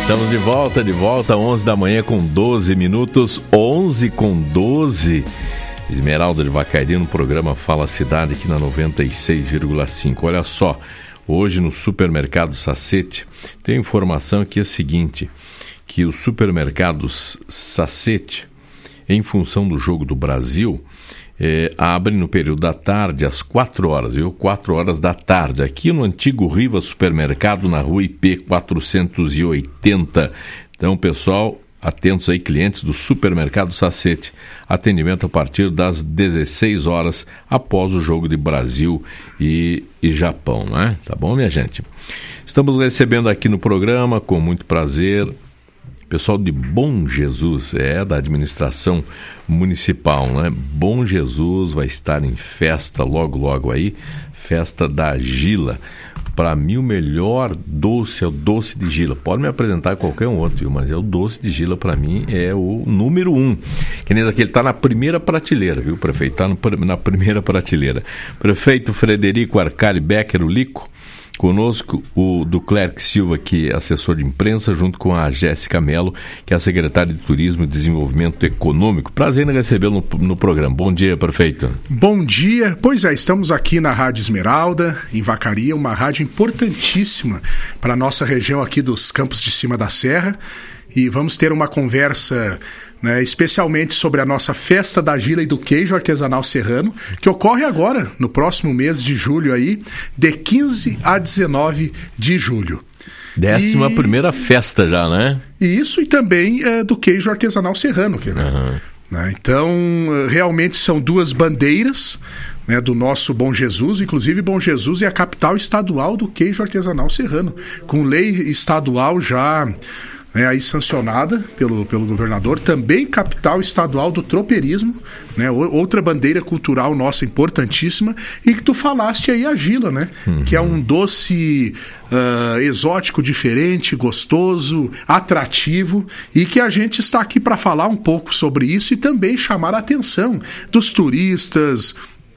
Estamos de volta, 11 da manhã com 12 minutos, 11 com 12. Esmeralda de Vacaria no programa Fala Cidade aqui na 96,5. Olha só, hoje no supermercado Sacete tem informação que é a seguinte, que os supermercados Sacete, em função do Jogo do Brasil, abre no período da tarde, às 4 horas, viu? 4 horas da tarde, aqui no antigo Riva Supermercado, na rua IP 480. Então, pessoal, atentos aí, clientes do Supermercado Sacete. Atendimento a partir das 16 horas, após o jogo de Brasil e Japão, né? Tá bom, minha gente? Estamos recebendo aqui no programa, com muito prazer, pessoal de Bom Jesus, da administração municipal, né? Bom Jesus vai estar em festa logo aí, festa da Gila. Para mim o melhor doce é o doce de Gila. Pode me apresentar qualquer um outro, viu? Mas é o doce de Gila, para mim é o número 1. Que nem aquele, está na primeira prateleira, viu, prefeito? Está na primeira prateleira. Prefeito Frederico Arcali Becker, o Lico. Conosco o Duclerc Silva, que é assessor de imprensa, junto com a Jéssica Mello, que é a secretária de Turismo e Desenvolvimento Econômico. Prazer em recebê-lo no programa. Bom dia, prefeito. Bom dia. Pois é, estamos aqui na Rádio Esmeralda, em Vacaria, uma rádio importantíssima para a nossa região aqui dos Campos de Cima da Serra. E vamos ter uma conversa, né, especialmente sobre a nossa Festa da Gila e do Queijo Artesanal Serrano, que ocorre agora, no próximo mês de julho, aí, de 15 a 19 de julho. 11ª festa já, né? Isso, e também do Queijo Artesanal Serrano. Né? Então, realmente são duas bandeiras, né, do nosso Bom Jesus. Inclusive, Bom Jesus é a capital estadual do Queijo Artesanal Serrano, com lei estadual já aí sancionada pelo governador, também capital estadual do tropeirismo, né? Outra bandeira cultural nossa importantíssima, e que tu falaste aí, a Gila, né? Uhum. Que é um doce exótico, diferente, gostoso, atrativo, e que a gente está aqui para falar um pouco sobre isso e também chamar a atenção dos turistas,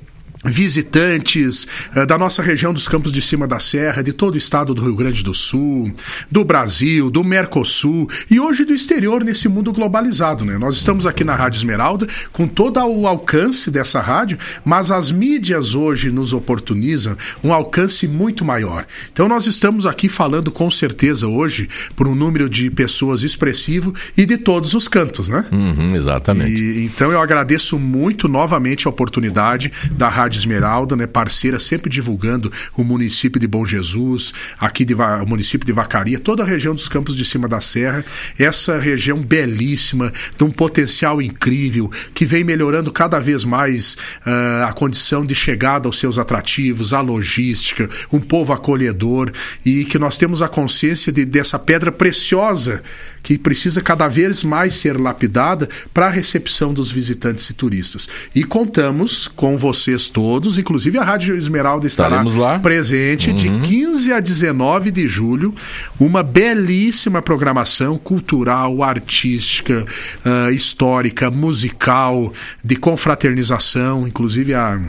visitantes da nossa região dos Campos de Cima da Serra, de todo o estado do Rio Grande do Sul, do Brasil, do Mercosul e hoje do exterior, nesse mundo globalizado, né? Nós estamos aqui na Rádio Esmeralda com todo o alcance dessa rádio, mas as mídias hoje nos oportunizam um alcance muito maior. Então nós estamos aqui falando com certeza hoje por um número de pessoas expressivo e de todos os cantos, né? Exatamente. Então eu agradeço muito novamente a oportunidade da Rádio Esmeralda, né, parceira, sempre divulgando o município de Bom Jesus, aqui o município de Vacaria, toda a região dos Campos de Cima da Serra, essa região belíssima, de um potencial incrível, que vem melhorando cada vez mais a condição de chegada aos seus atrativos, a logística, um povo acolhedor, e que nós temos a consciência dessa pedra preciosa que precisa cada vez mais ser lapidada para a recepção dos visitantes e turistas. E contamos com vocês todos, inclusive a Rádio Esmeralda estará presente de 15 a 19 de julho, uma belíssima programação cultural, artística, histórica, musical, de confraternização, inclusive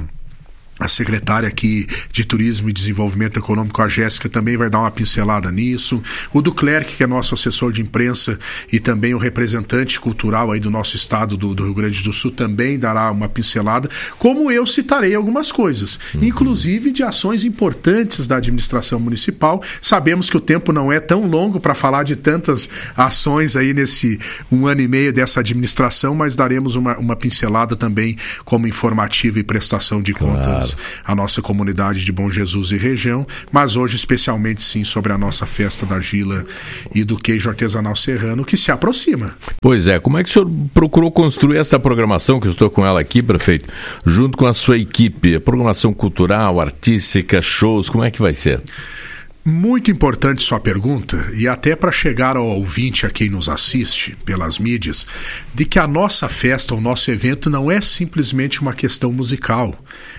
a secretária aqui de Turismo e Desenvolvimento Econômico, a Jéssica, também vai dar uma pincelada nisso. O Duclerc, que é nosso assessor de imprensa e também o representante cultural aí do nosso estado do Rio Grande do Sul, também dará uma pincelada, como eu citarei algumas coisas, inclusive de ações importantes da administração municipal. Sabemos que o tempo não é tão longo para falar de tantas ações aí nesse 1 ano e meio dessa administração, mas daremos uma pincelada também como informativa e prestação de contas a nossa comunidade de Bom Jesus e região, mas hoje especialmente sim sobre a nossa Festa da Gila e do Queijo Artesanal Serrano, que se aproxima. Pois é, como é que o senhor procurou construir essa programação, que eu estou com ela aqui, prefeito, junto com a sua equipe, programação cultural, artística, shows, como é que vai ser? Muito importante sua pergunta, e até para chegar ao ouvinte, a quem nos assiste pelas mídias, de que a nossa festa, o nosso evento não é simplesmente uma questão musical.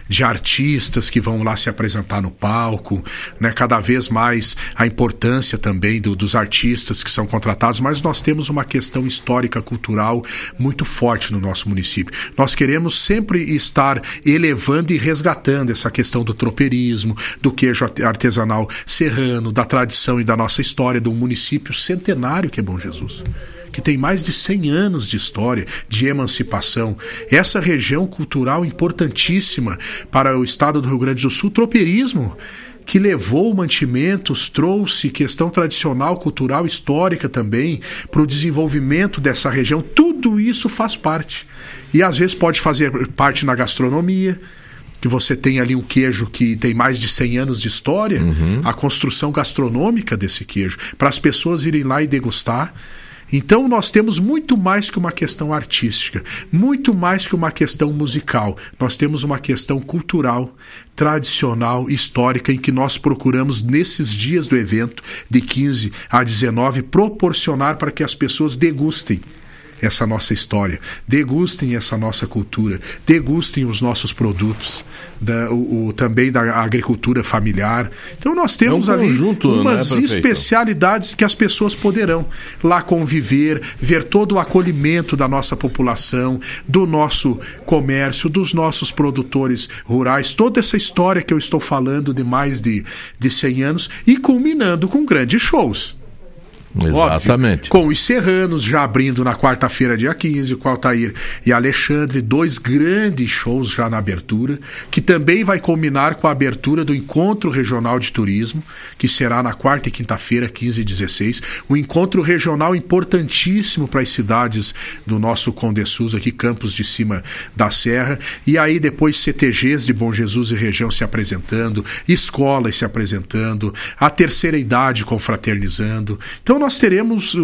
de artistas que vão lá se apresentar no palco, né? Cada vez mais a importância também dos artistas que são contratados, mas nós temos uma questão histórica, cultural muito forte no nosso município. Nós queremos sempre estar elevando e resgatando essa questão do tropeirismo, do queijo artesanal serrano, da tradição e da nossa história, do município centenário que é Bom Jesus, que tem mais de 100 anos de história, de emancipação. Essa região cultural importantíssima para o estado do Rio Grande do Sul, tropeirismo, que levou mantimentos, trouxe questão tradicional, cultural, histórica também, para o desenvolvimento dessa região. Tudo isso faz parte. E às vezes pode fazer parte na gastronomia, que você tem ali um queijo que tem mais de 100 anos de história, a construção gastronômica desse queijo, para as pessoas irem lá e degustar. Então nós temos muito mais que uma questão artística, muito mais que uma questão musical. Nós temos uma questão cultural, tradicional, histórica, em que nós procuramos, nesses dias do evento, de 15 a 19, proporcionar para que as pessoas degustem essa nossa história, degustem essa nossa cultura, degustem os nossos produtos, também da agricultura familiar. Então nós temos ali umas especialidades que as pessoas poderão lá conviver, ver todo o acolhimento da nossa população, do nosso comércio, dos nossos produtores rurais, toda essa história que eu estou falando de mais de 100 anos e culminando com grandes shows. Exatamente. Óbvio, com os serranos já abrindo na quarta-feira, dia 15, com Altair e Alexandre, 2 grandes shows já na abertura, que também vai culminar com a abertura do Encontro Regional de Turismo, que será na quarta e quinta-feira, 15 e 16. Um encontro regional importantíssimo para as cidades do nosso Condesus, aqui, Campos de Cima da Serra. E aí depois CTGs de Bom Jesus e região se apresentando, escolas se apresentando, a terceira idade confraternizando. Então nós teremos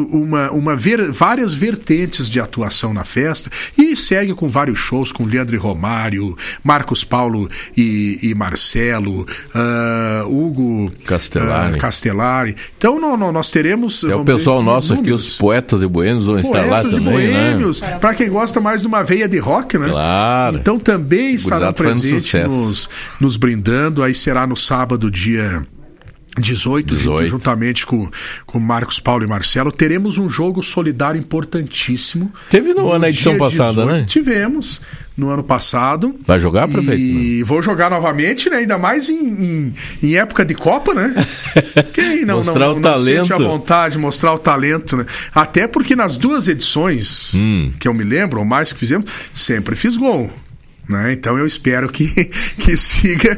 várias vertentes de atuação na festa e segue com vários shows com Leandro e Romário, Marcos Paulo e Marcelo, Hugo Castellari. Então nós teremos... É o pessoal nosso aqui, os poetas e boêmios vão estar lá também, né? Para quem gosta mais de uma veia de rock, né? Claro. Então também estarão presentes nos brindando. Aí será no sábado, dia 18. Juntamente com Marcos Paulo e Marcelo, teremos um jogo solidário importantíssimo. Teve na edição passada, 18, né? Tivemos no ano passado. Vai jogar, prefeito? E vou jogar novamente, né? Ainda mais em época de Copa, né? Quem não sente a vontade de mostrar o talento, né? Até porque nas 2 edições que eu me lembro, ou mais que fizemos, sempre fiz gol. Né? Então eu espero que siga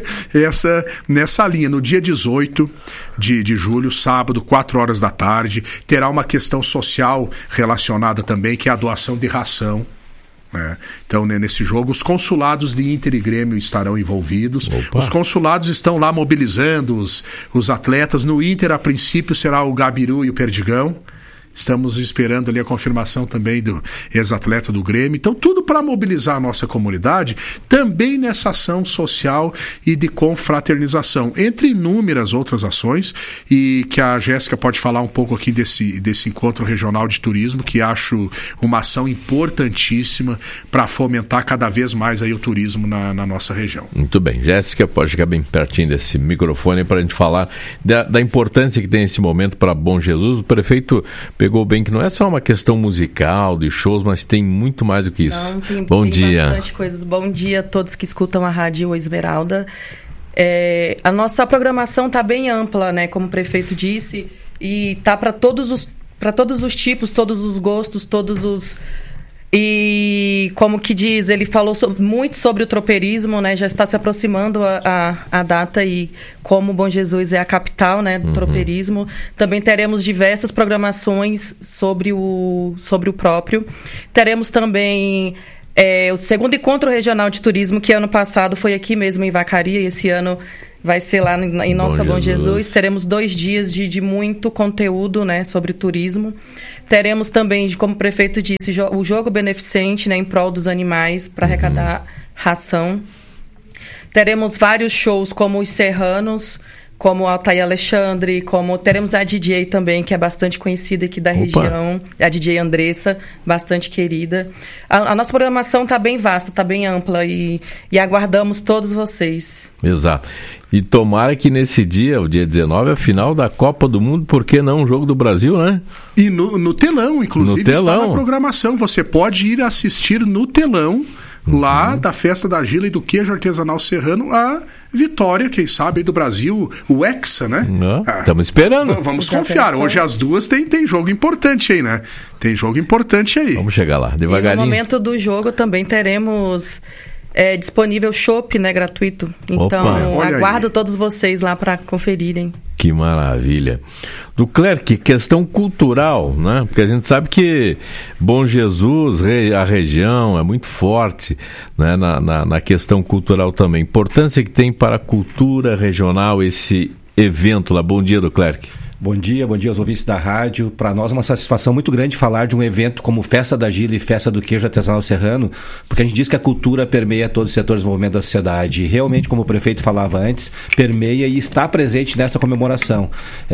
nessa linha. No dia 18 de julho, sábado, 4 horas da tarde, terá uma questão social relacionada também, que é a doação de ração. Né? Então, nesse jogo, os consulados de Inter e Grêmio estarão envolvidos. Opa. Os consulados estão lá mobilizando os atletas. No Inter, a princípio, será o Gabiru e o Perdigão. Estamos esperando ali a confirmação também do ex-atleta do Grêmio. Então, tudo para mobilizar a nossa comunidade, também nessa ação social e de confraternização, entre inúmeras outras ações, e que a Jéssica pode falar um pouco aqui desse encontro regional de turismo, que acho uma ação importantíssima para fomentar cada vez mais aí o turismo na nossa região. Muito bem. Jéssica, pode ficar bem pertinho desse microfone para a gente falar da importância que tem esse momento para Bom Jesus. O prefeito pegou bem que não é só uma questão musical, de shows, mas tem muito mais do que isso. Não, Bom dia. Bastante coisas. Bom dia a todos que escutam a Rádio Esmeralda. A nossa programação está bem ampla, né? Como o prefeito disse, e tá para todos os tipos, todos os gostos, E, como que diz, ele falou muito sobre o tropeirismo, né? Já está se aproximando a data, e como Bom Jesus é a capital, né, do tropeirismo, também teremos diversas programações sobre o próprio. Teremos também o segundo encontro regional de turismo, que ano passado foi aqui mesmo em Vacaria, e esse ano vai ser lá em nossa Bom Jesus. Teremos 2 dias de muito conteúdo, né, sobre turismo. Teremos também, como o prefeito disse, o jogo beneficente, né, em prol dos animais, para arrecadar ração. Teremos vários shows, como os serranos, como Altair Alexandre, como teremos a DJ também, que é bastante conhecida aqui da região, a DJ Andressa, bastante querida. A nossa programação está bem vasta, está bem ampla e aguardamos todos vocês. Exato. E tomara que nesse dia, o dia 19, a final da Copa do Mundo, por que não o Jogo do Brasil, né? E no telão, inclusive, está na programação. Você pode ir assistir no telão, lá da Festa da Gila e do Queijo Artesanal Serrano, a vitória, quem sabe, do Brasil, o Hexa, né? Estamos esperando. Vamos confiar. Hoje às 2 tem jogo importante aí, né? Tem jogo importante aí. Vamos chegar lá, devagarinho. E no momento do jogo também teremos disponível chopp, né, gratuito. Então, aguardo todos vocês lá para conferirem. Que maravilha. Do Clerc, questão cultural, né? Porque a gente sabe que Bom Jesus, a região é muito forte, né? na questão cultural também. Importância que tem para a cultura regional esse evento lá. Bom dia, do Clerc. Bom dia aos ouvintes da rádio. Para nós é uma satisfação muito grande falar de um evento como Festa da Gila e Festa do Queijo Artesanal Serrano, porque a gente diz que a cultura permeia todo o setor de desenvolvimento da sociedade. E realmente, como o prefeito falava antes, permeia e está presente nessa comemoração.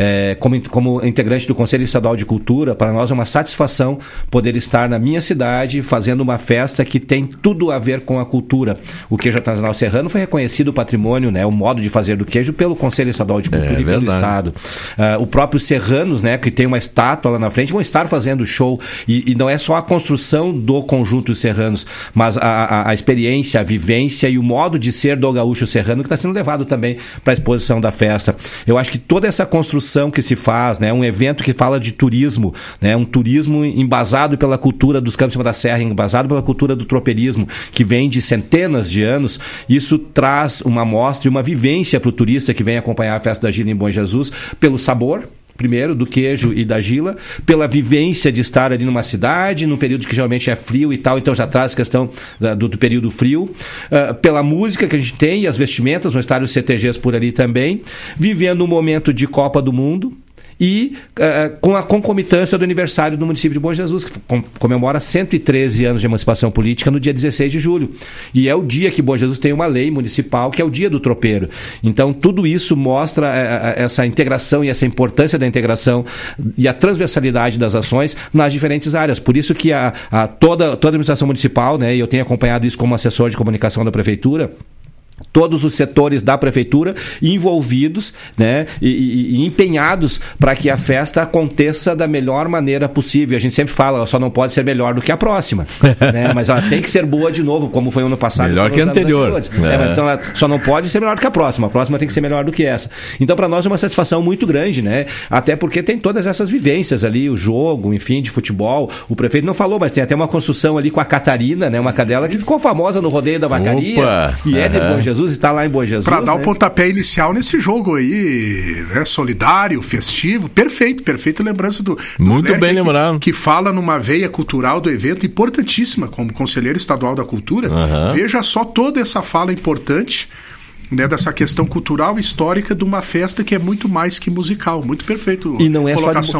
Como integrante do Conselho Estadual de Cultura, para nós é uma satisfação poder estar na minha cidade fazendo uma festa que tem tudo a ver com a cultura. O Queijo Artesanal Serrano foi reconhecido o patrimônio, né, o modo de fazer do queijo pelo Conselho Estadual de Cultura e pelo Estado. O próprios serranos, né, que tem uma estátua lá na frente, vão estar fazendo show. E não é só a construção do conjunto de serranos, mas a experiência, a vivência e o modo de ser do gaúcho serrano que está sendo levado também para a exposição da festa. Eu acho que toda essa construção que se faz, né, um evento que fala de turismo, né, um turismo embasado pela cultura dos Campos de Cima da Serra, embasado pela cultura do tropeirismo, que vem de centenas de anos, isso traz uma amostra e uma vivência para o turista que vem acompanhar a Festa da Gila em Bom Jesus, pelo sabor, primeiro, do queijo e da gila, pela vivência de estar ali numa cidade, num período que geralmente é frio e tal, então já traz a questão do período frio, pela música que a gente tem e as vestimentas, vão estar os CTGs por ali também, vivendo um momento de Copa do Mundo, e com a concomitância do aniversário do município de Bom Jesus, que comemora 113 anos de emancipação política no dia 16 de julho. E é o dia que Bom Jesus tem uma lei municipal, que é o dia do tropeiro. Então, tudo isso mostra essa integração e essa importância da integração e a transversalidade das ações nas diferentes áreas. Por isso que toda a administração municipal, né, e eu tenho acompanhado isso como assessor de comunicação da prefeitura, todos os setores da prefeitura envolvidos, né, e empenhados para que a festa aconteça da melhor maneira possível. A gente sempre fala, ela só não pode ser melhor do que a próxima, né, mas ela tem que ser boa de novo, como foi ano passado. Melhor que a anterior. Então ela só não pode ser melhor do que a próxima tem que ser melhor do que essa. Então para nós é uma satisfação muito grande, né, até porque tem todas essas vivências ali, o jogo, enfim, de futebol. O prefeito não falou, mas tem até uma construção ali com a Catarina, né, uma cadela que ficou famosa no rodeio da vacaria. E é de Bom Jesus, está lá em Bom Jesus. Para dar o pontapé inicial nesse jogo aí, né, solidário, festivo, perfeito lembrança do muito bem lembrado. Que fala numa veia cultural do evento importantíssima, como conselheiro estadual da cultura. Veja só toda essa fala importante, né, dessa questão cultural e histórica de uma festa que é muito mais que musical. Muito perfeito. E não é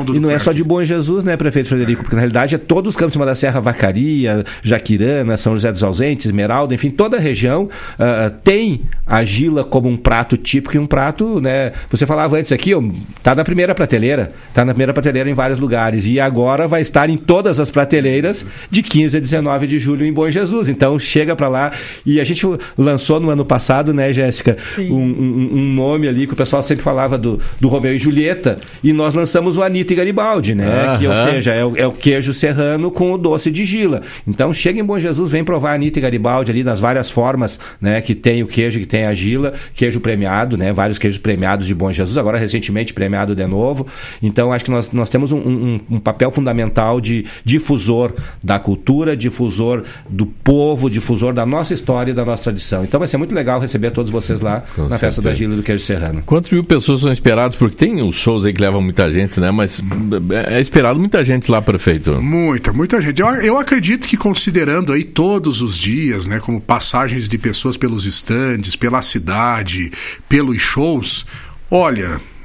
só de Bom Jesus, né, prefeito Frederico? Porque na realidade é todos os Campos de Cima da Serra, Vacaria, Jaquirana, São José dos Ausentes, Esmeralda, enfim, toda a região tem a gila como um prato típico e um prato, né, você falava antes aqui, tá na primeira prateleira em vários lugares e agora vai estar em todas as prateleiras de 15 a 19 de julho em Bom Jesus. Então chega para lá e a gente lançou no ano passado, né, Jéssica, um nome ali que o pessoal sempre falava do Romeu e Julieta, e nós lançamos o Anitta e Garibaldi, né? Que, ou seja, é o queijo serrano com o doce de gila. Então chega em Bom Jesus, vem provar Anitta e Garibaldi ali nas várias formas, né, que tem o queijo, que tem a gila, queijo premiado, né, vários queijos premiados de Bom Jesus, agora recentemente premiado de novo. Então acho que nós temos um papel fundamental de difusor da cultura, difusor do povo, difusor da nossa história e da nossa tradição. Então vai ser muito legal receber todos vocês lá na Festa da Gila do Queijo Serrano. Quantas mil pessoas são esperadas? Porque tem os shows aí que levam muita gente, né? Mas é esperado muita gente lá, prefeito. Muita gente. Eu acredito que, considerando aí todos os dias, né, como passagens de pessoas pelos estandes, pela cidade, pelos shows, olha,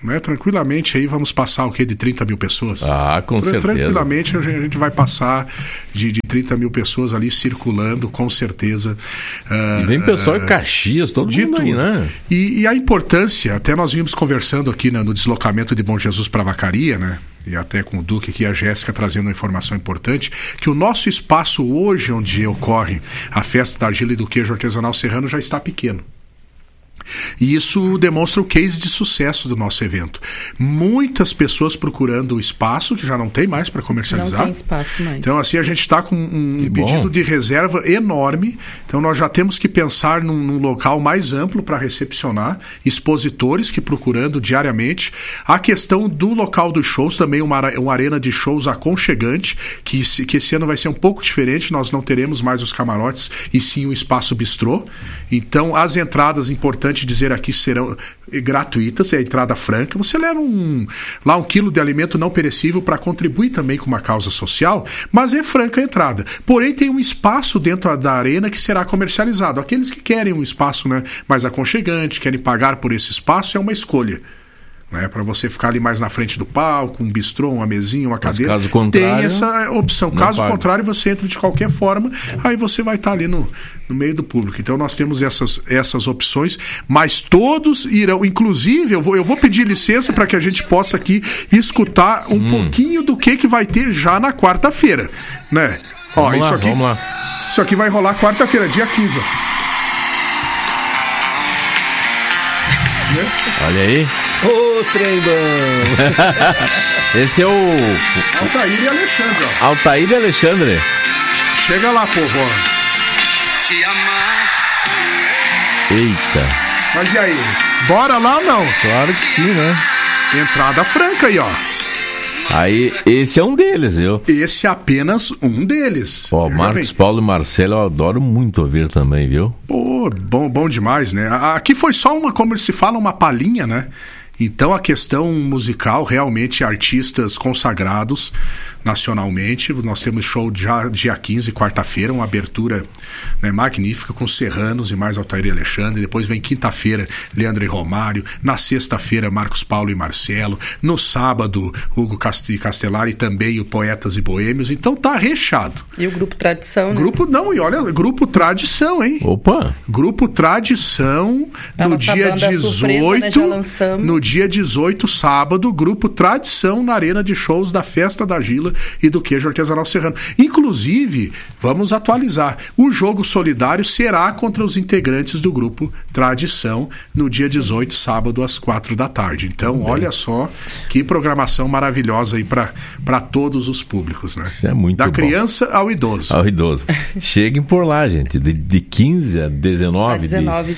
né? Tranquilamente aí vamos passar o quê? De 30 mil pessoas? Com certeza. Tranquilamente a gente vai passar de 30 mil pessoas ali circulando, com certeza. E vem pessoal em Caxias, todo mundo aí, né? E a importância, até nós vimos conversando aqui no deslocamento de Bom Jesus para Vacaria, né? E até com o Duque aqui, a Jéssica trazendo uma informação importante, que o nosso espaço hoje, onde ocorre a festa da argila e do queijo artesanal serrano, já está pequeno. E isso demonstra o case de sucesso do nosso evento. Muitas pessoas procurando o espaço, que já não tem mais para comercializar. Não tem espaço mais. Então, assim, a gente está com um pedido de reserva enorme. Então, nós já temos que pensar num local mais amplo para recepcionar expositores que procurando diariamente. A questão do local dos shows, também uma arena de shows aconchegante, que esse ano vai ser um pouco diferente. Nós não teremos mais os camarotes, e sim o espaço bistrô. Então, as entradas, importante dizer aqui, serão gratuitas, é a entrada franca. Você leva um quilo de alimento não perecível para contribuir também com uma causa social, mas é franca a entrada. Porém, tem um espaço dentro da arena que será comercializado. Aqueles que querem um espaço, né, mais aconchegante, querem pagar por esse espaço, é uma escolha. Né, para você ficar ali mais na frente do palco, um bistrô, uma mesinha, uma cadeira. Caso contrário, tem essa opção. Caso contrário, você entra de qualquer forma, aí você vai estar ali no meio do público. Então nós temos essas opções, mas todos irão, inclusive, eu vou pedir licença para que a gente possa aqui escutar um pouquinho do que vai ter já na quarta-feira. Né? Vamos lá. Isso aqui vai rolar quarta-feira, dia 15. Olha aí. Ô, trem bom! Esse é o Altair e Alexandre, ó. Altair e Alexandre. Chega lá, povo. Te amar. Eita. Mas e aí? Bora lá ou não? Claro que sim, né? Entrada franca aí, ó. Aí, esse é um deles, viu? Esse é apenas um deles. Ó, Marcos Paulo e Marcelo, eu adoro muito ouvir também, viu? Pô, bom demais, né? Aqui foi só como se fala, uma palhinha, né? Então a questão musical, realmente artistas consagrados nacionalmente. Nós temos show já dia 15, quarta-feira, uma abertura, né, magnífica com Serranos e mais Altair e Alexandre. Depois vem quinta-feira, Leandro e Romário. Na sexta-feira, Marcos Paulo e Marcelo. No sábado, Hugo Castellari e também o Poetas e Boêmios. Então tá recheado. E o Grupo Tradição, né? Grupo Tradição, hein? Opa! Grupo Tradição, no dia 18, surpresa, né? Já lançamos. No dia 18, sábado, Grupo Tradição na Arena de Shows da Festa da Argila e do Queijo Artesanal Serrano. Inclusive, vamos atualizar, o jogo solidário será contra os integrantes do Grupo Tradição no dia 18, sábado, às 4 da tarde. Então, olha só que programação maravilhosa aí para todos os públicos, né? Isso é muito da bom. Criança ao idoso. Cheguem por lá, gente. De 15 a 19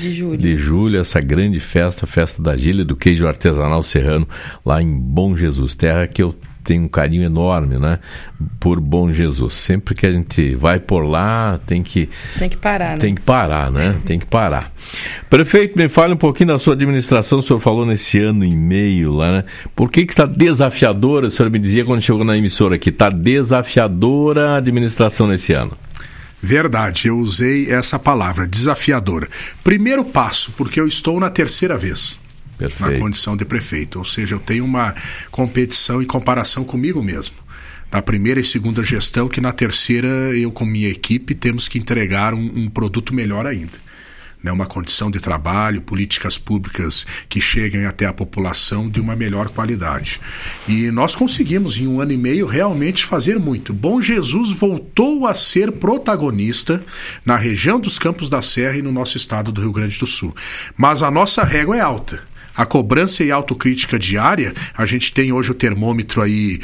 de julho, essa grande festa da Argila e do Queijo Artesanal Serrano, lá em Bom Jesus, terra que eu tenho um carinho enorme, né, por Bom Jesus. Sempre que a gente vai por lá, tem que parar, né? Tem que parar. Prefeito, me fale um pouquinho da sua administração. O senhor falou nesse ano e meio lá, né? Por que está desafiadora? O senhor me dizia quando chegou na emissora aqui, está desafiadora a administração nesse ano. Verdade, eu usei essa palavra, desafiadora. Primeiro passo, porque eu estou na terceira vez. Perfeito. Na condição de prefeito, ou seja, eu tenho uma competição e comparação comigo mesmo. Na primeira e segunda gestão, que na terceira eu com minha equipe temos que entregar um produto melhor ainda. Né, uma condição de trabalho, políticas públicas que cheguem até a população de uma melhor qualidade. E nós conseguimos, em 1 ano e meio, realmente fazer muito. Bom Jesus voltou a ser protagonista na região dos Campos da Serra e no nosso estado do Rio Grande do Sul. Mas a nossa régua é alta. A cobrança e autocrítica diária, a gente tem hoje o termômetro aí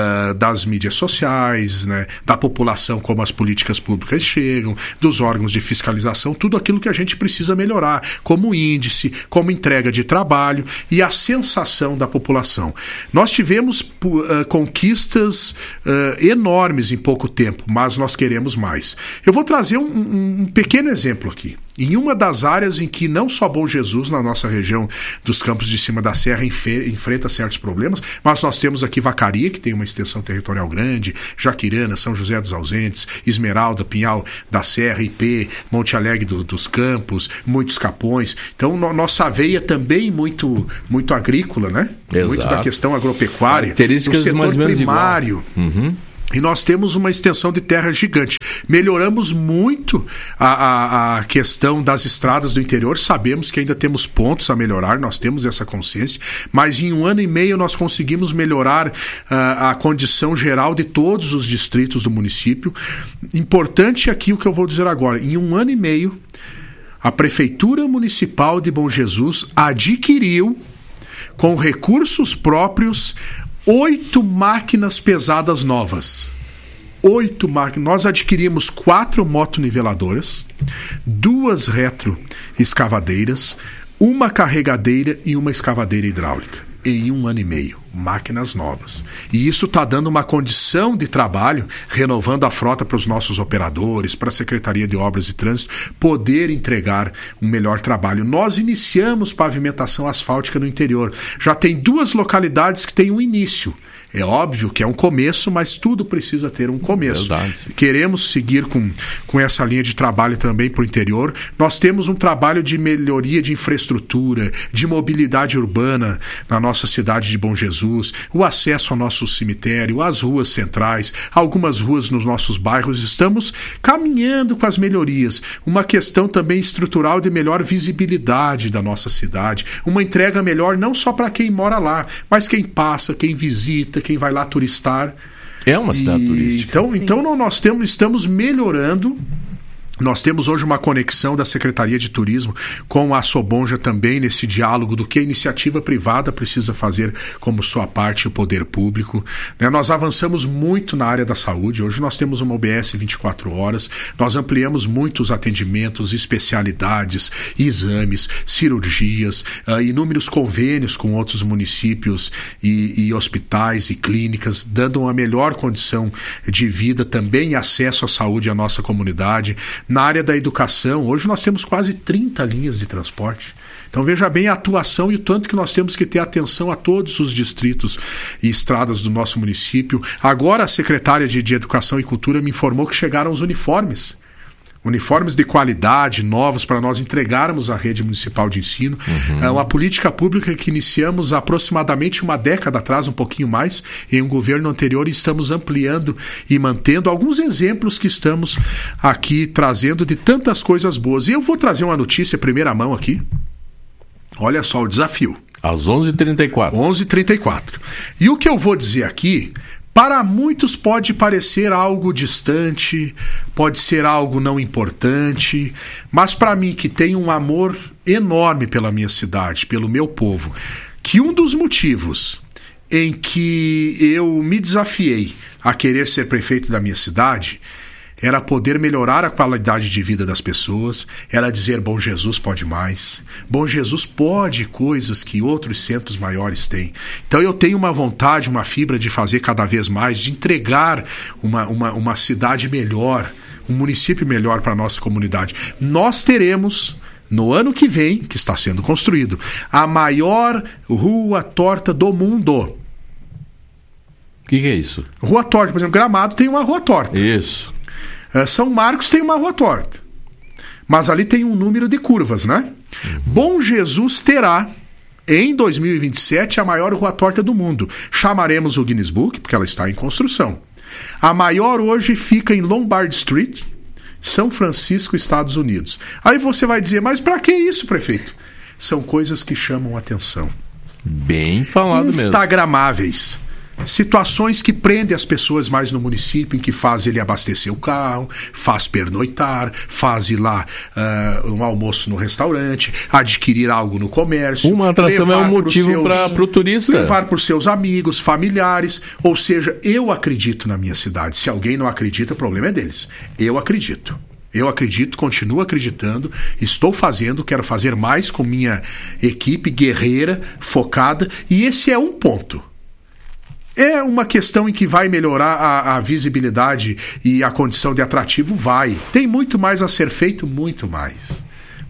das mídias sociais, né, da população, como as políticas públicas chegam, dos órgãos de fiscalização, tudo aquilo que a gente precisa melhorar, como índice, como entrega de trabalho e a sensação da população. Nós tivemos conquistas enormes em pouco tempo, mas nós queremos mais. Eu vou trazer um pequeno exemplo aqui. Em uma das áreas em que não só Bom Jesus, na nossa região dos Campos de Cima da Serra, enfrenta certos problemas, mas nós temos aqui Vacaria, que tem uma extensão territorial grande, Jaquirana, São José dos Ausentes, Esmeralda, Pinhal da Serra, IP, Monte Alegre dos Campos, muitos Capões. Então, nossa veia também muito agrícola, né? Exato. Muito da questão agropecuária, características do setor mais ou menos primário. E nós temos uma extensão de terra gigante. Melhoramos muito a questão das estradas do interior. Sabemos que ainda temos pontos a melhorar, nós temos essa consciência, mas em 1 ano e meio nós conseguimos melhorar a condição geral de todos os distritos do município. Importante aqui o que eu vou dizer agora. Em 1 ano e meio, a Prefeitura Municipal de Bom Jesus adquiriu, com recursos próprios, 8 máquinas pesadas novas. 8 máquinas. Nós adquirimos 4 motoniveladoras, 2 retroescavadeiras, 1 carregadeira e 1 escavadeira hidráulica. Em 1 ano e meio. Máquinas novas. E isso está dando uma condição de trabalho, renovando a frota para os nossos operadores, para a Secretaria de Obras e Trânsito, poder entregar um melhor trabalho. Nós iniciamos pavimentação asfáltica no interior. Já tem 2 localidades que têm um início. É óbvio que é um começo, mas tudo precisa ter um começo. Verdade. Queremos seguir com essa linha de trabalho também para o interior. Nós temos um trabalho de melhoria de infraestrutura, de mobilidade urbana na nossa cidade de Bom Jesus, o acesso ao nosso cemitério, as ruas centrais, algumas ruas nos nossos bairros. Estamos caminhando com as melhorias. Uma questão também estrutural de melhor visibilidade da nossa cidade. Uma entrega melhor não só para quem mora lá, mas quem passa, quem visita, quem vai lá turistar. É uma cidade turística. Então nós estamos melhorando. Nós temos hoje uma conexão da Secretaria de Turismo com a Sobonja também nesse diálogo do que a iniciativa privada precisa fazer como sua parte e o poder público. Nós avançamos muito na área da saúde. Hoje nós temos uma UBS 24 horas. Nós ampliamos muito os atendimentos, especialidades, exames, cirurgias, inúmeros convênios com outros municípios e hospitais e clínicas, dando uma melhor condição de vida também e acesso à saúde à nossa comunidade. Na área da educação, hoje nós temos quase 30 linhas de transporte. Então veja bem a atuação e o tanto que nós temos que ter atenção a todos os distritos e estradas do nosso município. Agora a secretária de Educação e Cultura me informou que chegaram os uniformes. Uniformes de qualidade, novos, para nós entregarmos à rede municipal de ensino. É uma política pública que iniciamos há aproximadamente 1 década atrás, um pouquinho mais, em um governo anterior, e estamos ampliando e mantendo alguns exemplos que estamos aqui trazendo de tantas coisas boas. E eu vou trazer uma notícia primeira mão aqui. Olha só o desafio. Às 11h34. 11h34. E o que eu vou dizer aqui, para muitos pode parecer algo distante, pode ser algo não importante, mas para mim, que tenho um amor enorme pela minha cidade, pelo meu povo, que um dos motivos em que eu me desafiei a querer ser prefeito da minha cidade era poder melhorar a qualidade de vida das pessoas, era dizer Bom Jesus pode mais, Bom Jesus pode coisas que outros centros maiores têm. Então eu tenho uma vontade, uma fibra de fazer cada vez mais, de entregar uma cidade melhor, um município melhor para a nossa comunidade. Nós teremos, no ano que vem, que está sendo construído, a maior rua torta do mundo. O que é isso? Rua torta, por exemplo, Gramado tem uma rua torta. Isso. São Marcos tem uma rua torta. Mas ali tem um número de curvas, né? Bom Jesus terá, em 2027, a maior rua torta do mundo. Chamaremos o Guinness Book, porque ela está em construção. A maior hoje fica em Lombard Street, São Francisco, Estados Unidos. Aí você vai dizer, mas para que isso, prefeito? São coisas que chamam atenção. Bem falado mesmo. Instagramáveis. Situações que prendem as pessoas mais no município, em que faz ele abastecer o carro, faz pernoitar, faz ir lá um almoço no restaurante, adquirir algo no comércio. Uma atração é um motivo para o turista. Levar por seus amigos, familiares. Ou seja, eu acredito na minha cidade. Se alguém não acredita, o problema é deles. Eu acredito. Eu acredito, continuo acreditando, estou fazendo, quero fazer mais com minha equipe guerreira, focada, e esse é um ponto. É uma questão em que vai melhorar a visibilidade e a condição de atrativo? Vai. Tem muito mais a ser feito, muito mais.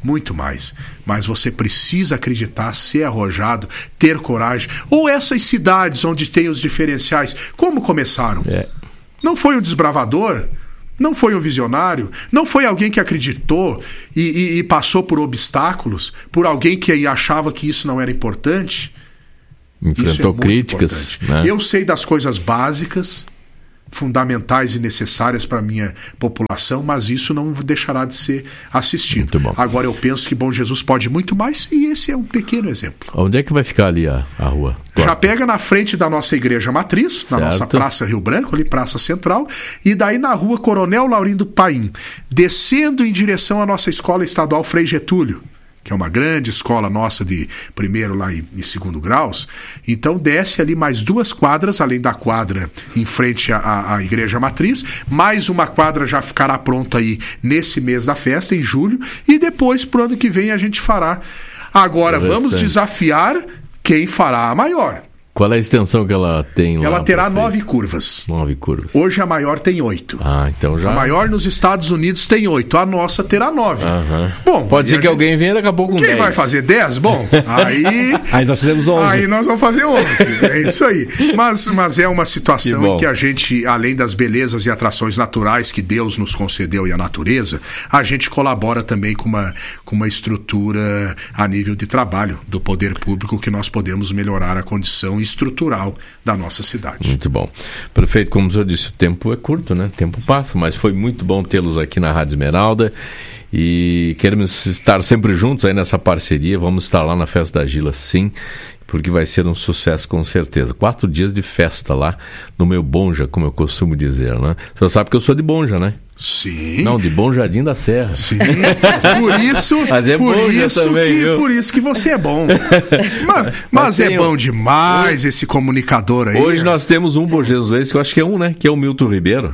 muito mais. Mas você precisa acreditar, ser arrojado, ter coragem. Ou essas cidades onde tem os diferenciais, como começaram? Não foi um desbravador, não foi um visionário, não foi alguém que acreditou e passou por obstáculos, por alguém que achava que isso não era importante. Enfrentou críticas, né? Eu sei das coisas básicas, fundamentais e necessárias para a minha população, mas isso não deixará de ser assistido. Agora eu penso que Bom Jesus pode muito mais, e esse é um pequeno exemplo. Onde é que vai ficar ali a rua? Já pega na frente da nossa igreja matriz, na nossa Praça Rio Branco, ali Praça Central, e daí na rua Coronel Laurindo Paim, descendo em direção à nossa escola estadual Frei Getúlio, que é uma grande escola nossa de primeiro lá e segundo graus. Então desce ali mais 2 quadras, além da quadra em frente à Igreja Matriz, mais uma quadra já ficará pronta aí nesse mês da festa, em julho, e depois pro ano que vem a gente fará. Agora vamos desafiar quem fará a maior. Qual é a extensão que ela tem lá? Ela terá 9 curvas. 9 curvas. Hoje a maior tem 8. Então já... A maior nos Estados Unidos tem 8. A nossa terá 9. Bom, pode ser que alguém venha daqui a pouco com 10. Quem vai fazer 10? Bom, aí nós fizemos 11. Aí nós vamos fazer 11. É isso aí. Mas é uma situação em que a gente, além das belezas e atrações naturais que Deus nos concedeu e a natureza, a gente colabora também com uma estrutura a nível de trabalho do poder público, que nós podemos melhorar a condição estrutural da nossa cidade. Muito bom. Prefeito, como o senhor disse, o tempo é curto, né? O tempo passa, mas foi muito bom tê-los aqui na Rádio Esmeralda e queremos estar sempre juntos aí nessa parceria. Vamos estar lá na Festa da Gila, sim, porque vai ser um sucesso com certeza. 4 dias de festa lá no meu Bonja, como eu costumo dizer, né? O senhor sabe que eu sou de Bonja, né? Sim. Não, de Bom Jardim da Serra. Sim. Por isso, mas é por bom isso também, que, por isso que você é bom. Mas é bom demais esse comunicador aí. Hoje nós temos um Bom Jesus, que eu acho que é um, né? Que é o Milton Ribeiro.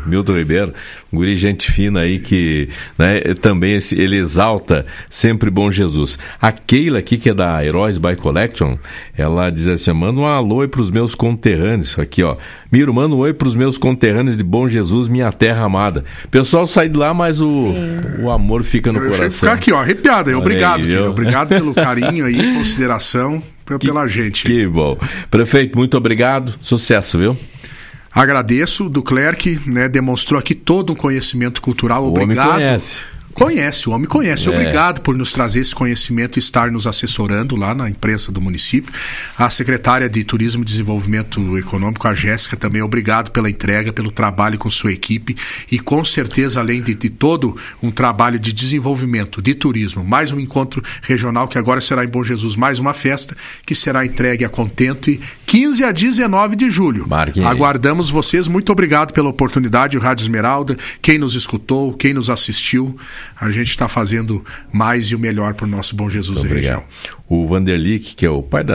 Um guri gente fina aí que, né, também ele exalta sempre Bom Jesus. A Keila aqui, que é da Heróis by Collection, ela diz assim: manda um alô aí pros meus conterrâneos. Aqui, ó. Miro, manda um oi pros meus conterrâneos de Bom Jesus, minha terra amada. Pessoal sai de lá, mas o amor fica no coração. Ficar aqui, ó, arrepiado. Obrigado, aí, obrigado pelo carinho aí, consideração pela gente. Que bom. Prefeito, muito obrigado. Sucesso, viu? Agradeço. Do Clerc, né, demonstrou aqui todo um conhecimento cultural. Obrigado. O homem conhece. O homem conhece. Obrigado por nos trazer esse conhecimento e estar nos assessorando lá na imprensa do município. A secretária de Turismo e Desenvolvimento Econômico, a Jéssica, também obrigado pela entrega, pelo trabalho com sua equipe e com certeza, além de todo um trabalho de desenvolvimento, de turismo, mais um encontro regional que agora será em Bom Jesus, mais uma festa que será entregue a contento, 15 a 19 de julho. Aguardamos vocês. Muito obrigado pela oportunidade, o Rádio Esmeralda, quem nos escutou, quem nos assistiu. A gente está fazendo mais e o melhor para o nosso Bom Jesus e região. O Vanderlick, que é o pai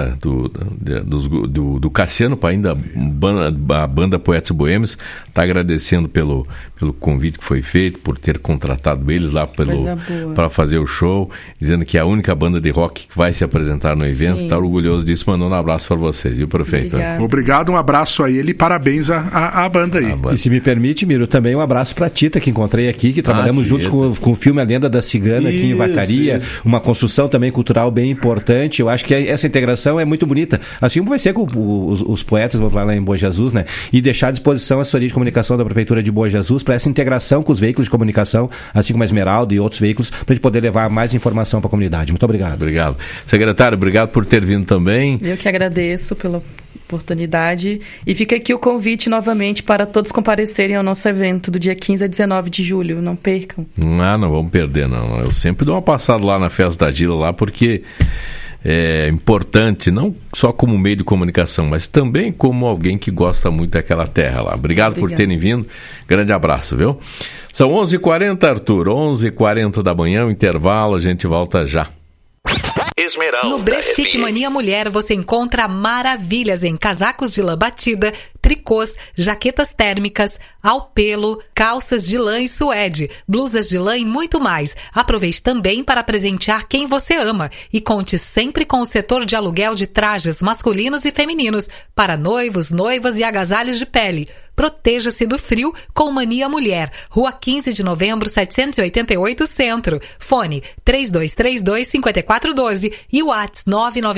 do Cassiano Paim, da banda Poetas Boêmios, está agradecendo pelo convite que foi feito, por ter contratado eles lá para fazer o show, dizendo que é a única banda de rock que vai se apresentar no evento. Está orgulhoso disso, mandando um abraço para vocês, viu, prefeito? Obrigado, um abraço a ele e parabéns à banda aí. E se me permite, Miro, também um abraço para a Tita, que encontrei aqui, que trabalhamos juntos com o filme A Lenda da Cigana aqui em Vacaria, uma construção também cultural bem importante. Eu acho que essa integração é muito bonita, assim como vai ser com os poetas, vão lá em Bom Jesus, né? E deixar à disposição a assessoria de comunicação da Prefeitura de Bom Jesus para essa integração com os veículos de comunicação, assim como a Esmeralda e outros veículos, para a gente poder levar mais informação para a comunidade. Muito obrigado. Obrigado. Secretário, obrigado por ter vindo também. Eu que agradeço pela oportunidade e fica aqui o convite novamente para todos comparecerem ao nosso evento do dia 15 a 19 de julho, não percam. Não vamos perder não, eu sempre dou uma passada lá na Festa da Gila lá, porque é importante, não só como meio de comunicação, mas também como alguém que gosta muito daquela terra lá. Obrigado por terem vindo, grande abraço, viu? São 11h40, Arthur, 11h40 da manhã, o intervalo, a gente volta já. Esmeralda. No Brechique Mania Mulher você encontra maravilhas em casacos de lã batida, tricôs, jaquetas térmicas, alpelo, calças de lã e suede, blusas de lã e muito mais. Aproveite também para presentear quem você ama e conte sempre com o setor de aluguel de trajes masculinos e femininos para noivos, noivas e agasalhos de pele. Proteja-se do frio com Mania Mulher. Rua 15 de novembro, 788 Centro. Fone 3232-5412 e o WhatsApp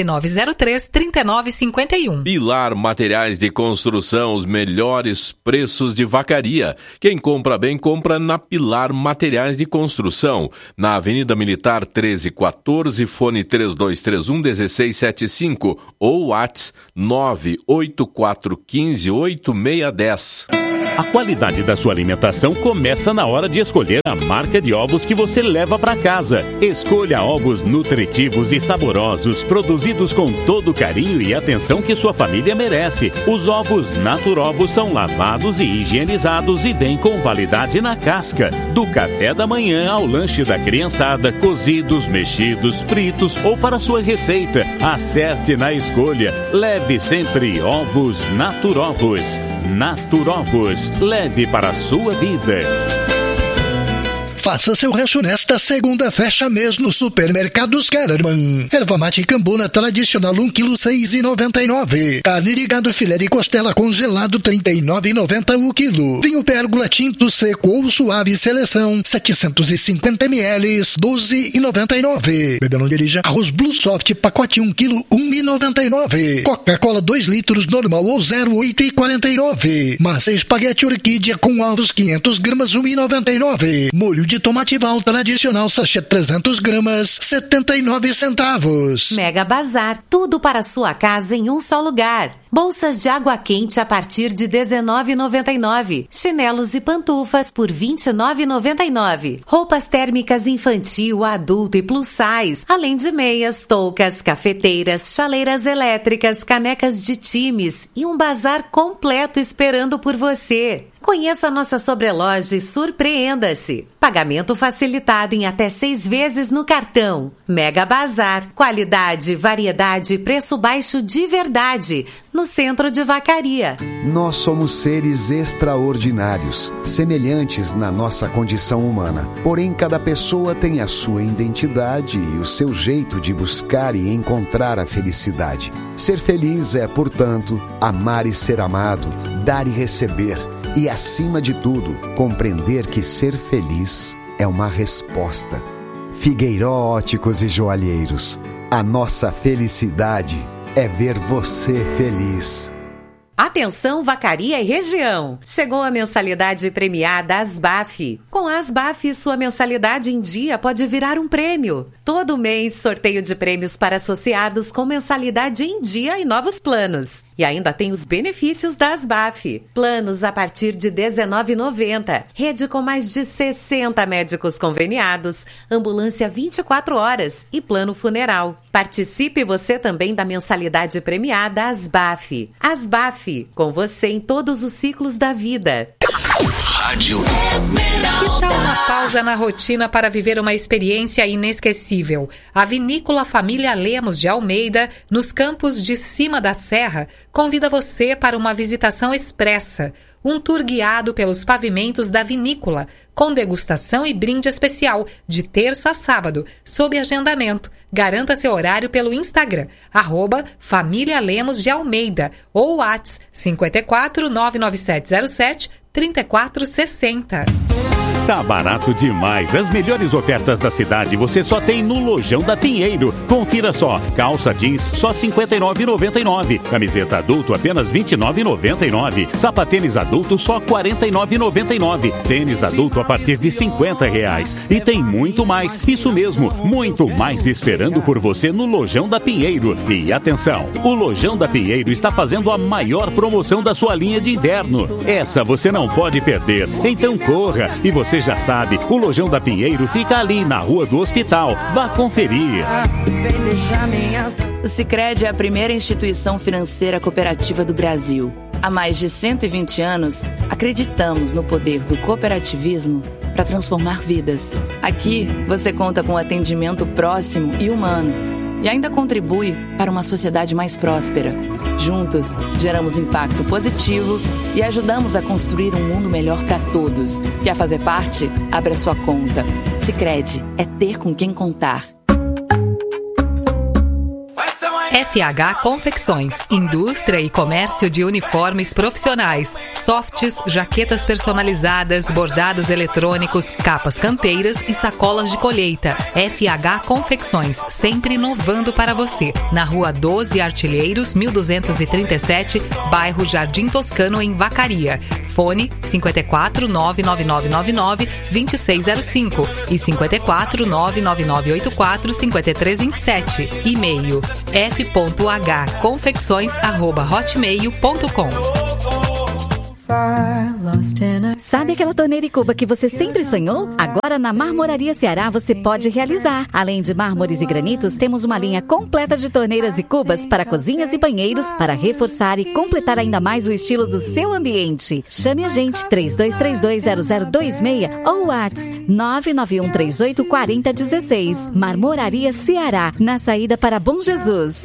99903-3951. Pilar Materiais de Construção, os melhores preços de Vacaria. Quem compra bem, compra na Pilar Materiais de Construção. Na Avenida Militar 1314, fone 3231-1675 ou WhatsApp 98415-8610. A qualidade da sua alimentação começa na hora de escolher a marca de ovos que você leva para casa. Escolha ovos nutritivos e saborosos, produzidos com todo o carinho e atenção que sua família merece. Os ovos Naturovos são lavados e higienizados e vêm com validade na casca. Do café da manhã ao lanche da criançada, cozidos, mexidos, fritos ou para sua receita. Acerte na escolha. Leve sempre ovos Naturovos. Naturovos, leve para a sua vida. Faça seu rancho nesta segunda, fecha mês no Supermercados Kellerman. Erva mate Cambona tradicional 1 kg 6,99. Carne de gado filé de costela congelado 39,90 o quilo. Vinho Pérgola tinto seco ou suave seleção 750 ml 12,99. Bebê não dirija. Arroz Blue Soft pacote 1 kg 1,99. Coca-Cola 2 litros normal ou 0,8,49. Massa espaguete orquídea com ovos 500 gramas 1,99. Molho de tomate Val tradicional sachê 300 gramas 79 centavos. Mega Bazar, tudo para sua casa em um só lugar. Bolsas de água quente a partir de R$19,99. Chinelos e pantufas por R$29,99. Roupas térmicas infantil, adulto e plus size. Além de meias, toucas, cafeteiras, chaleiras elétricas, canecas de times e um bazar completo esperando por você. Conheça nossa sobreloja e surpreenda-se. Pagamento facilitado em até 6 vezes no cartão. Mega Bazar. Qualidade, variedade e preço baixo de verdade. No centro de Vacaria. Nós somos seres extraordinários, semelhantes na nossa condição humana. Porém, cada pessoa tem a sua identidade e o seu jeito de buscar e encontrar a felicidade. Ser feliz é, portanto, amar e ser amado, dar e receber. E, acima de tudo, compreender que ser feliz é uma resposta. Figueiró Óticos e Joalheiros. A nossa felicidade é ver você feliz. Atenção Vacaria e região! Chegou a mensalidade premiada Asbaf. Com a Asbaf, sua mensalidade em dia pode virar um prêmio. Todo mês, sorteio de prêmios para associados com mensalidade em dia e novos planos. E ainda tem os benefícios da Asbaf. Planos a partir de R$19,90. Rede com mais de 60 médicos conveniados. Ambulância 24 horas e plano funeral. Participe você também da mensalidade premiada Asbaf. Asbaf, com você em todos os ciclos da vida. Rádio Esmeralda. Que tal uma pausa na rotina para viver uma experiência inesquecível? A Vinícola Família Lemos de Almeida, nos campos de cima da serra, convida você para uma visitação expressa. Um tour guiado pelos pavimentos da vinícola, com degustação e brinde especial, de terça a sábado, sob agendamento. Garanta seu horário pelo Instagram, @Família Lemos de Almeida, ou WhatsApp 54 99707 3460. Tá barato demais. As melhores ofertas da cidade você só tem no Lojão da Pinheiro. Confira só. Calça jeans só R$ 59,99. Camiseta adulto apenas R$ 29,99. Sapatênis adulto só R$ 49,99. Tênis adulto a partir de R$ 50. E tem muito mais. Isso mesmo, muito mais esperando por você no Lojão da Pinheiro. E atenção, o Lojão da Pinheiro está fazendo a maior promoção da sua linha de inverno. Essa você não pode perder. Então corra. E você já sabe, o Lojão da Pinheiro fica ali na Rua do Hospital. Vá conferir. O Sicredi é a primeira instituição financeira cooperativa do Brasil. Há mais de 120 anos, acreditamos no poder do cooperativismo para transformar vidas. Aqui, você conta com atendimento próximo e humano. E ainda contribui para uma sociedade mais próspera. Juntos, geramos impacto positivo e ajudamos a construir um mundo melhor para todos. Quer fazer parte? Abra sua conta. Sicredi é ter com quem contar. FH Confecções, indústria e comércio de uniformes profissionais, softs, jaquetas personalizadas, bordados eletrônicos, capas campeiras e sacolas de colheita. FH Confecções, sempre inovando para você. Na Rua 12 Artilheiros, 1237, bairro Jardim Toscano, em Vacaria. Fone 54 99999 2605 e 54 99984 5327. E-mail f.hconfecções@hotmail.com. Sabe aquela torneira e cuba que você sempre sonhou? Agora na Marmoraria Ceará você pode realizar. Além de mármores e granitos, temos uma linha completa de torneiras e cubas para cozinhas e banheiros para reforçar e completar ainda mais o estilo do seu ambiente. Chame a gente 32320026 ou WhatsApp 991384016. Marmoraria Ceará, na saída para Bom Jesus.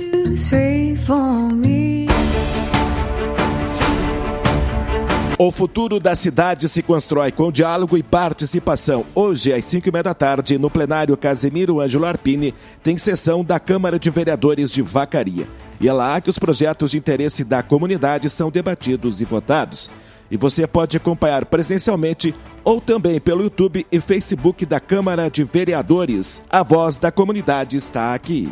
O futuro da cidade se constrói com diálogo e participação. Hoje, às 5h30 da tarde, no plenário Casemiro Ângelo Arpini, tem sessão da Câmara de Vereadores de Vacaria. E é lá que os projetos de interesse da comunidade são debatidos e votados. E você pode acompanhar presencialmente ou também pelo YouTube e Facebook da Câmara de Vereadores. A voz da comunidade está aqui.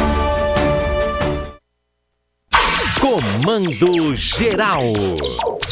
Comando Geral.